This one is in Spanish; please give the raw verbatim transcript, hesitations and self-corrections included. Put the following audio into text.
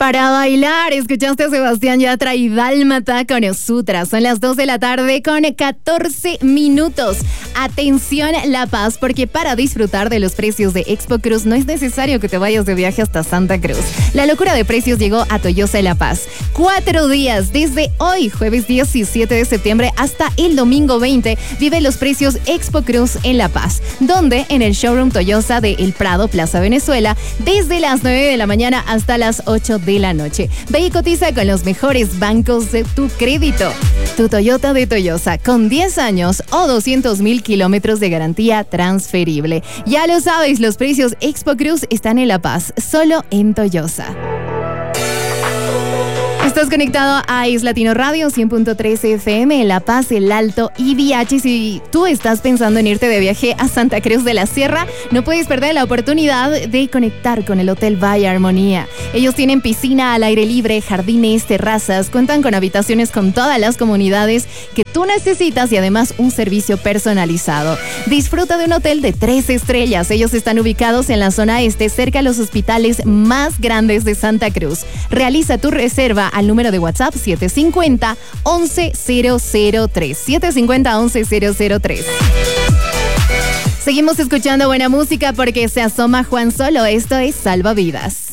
Para bailar, escuchaste a Sebastián Yatra y Dálmata con Sutra. Son las dos de la tarde con catorce minutos. Atención, La Paz, porque para disfrutar de los precios de Expo Cruz no es necesario que te vayas de viaje hasta Santa Cruz. La locura de precios llegó a Toyosa La Paz. Cuatro días, desde hoy, jueves diecisiete de septiembre, hasta el domingo veinte, vive los precios Expo Cruz en La Paz, donde en el showroom Toyosa de El Prado, Plaza Venezuela, desde las nueve de la mañana hasta las ocho de la noche. Ve y cotiza con los mejores bancos de tu crédito. Tu Toyota de Toyosa, con diez años o doscientos mil kilómetros de garantía transferible. Ya lo sabes, los precios Expo Cruz están en La Paz, solo en Toyosa. Estás conectado a Is Latino Radio cien punto tres F M, La Paz, El Alto y V H. Si tú estás pensando en irte de viaje a Santa Cruz de la Sierra, no puedes perder la oportunidad de conectar con el Hotel Valle Armonía. Ellos tienen piscina al aire libre, jardines, terrazas, cuentan con habitaciones con todas las comunidades que tú necesitas y además un servicio personalizado. Disfruta de un hotel de tres estrellas. Ellos están ubicados en la zona este, cerca de los hospitales más grandes de Santa Cruz. Realiza tu reserva al número de WhatsApp siete cinco cero, once cero cero tres. siete cinco cero, once cero cero tres. Seguimos escuchando buena música porque se asoma Juan Solo. Esto es Salvavidas.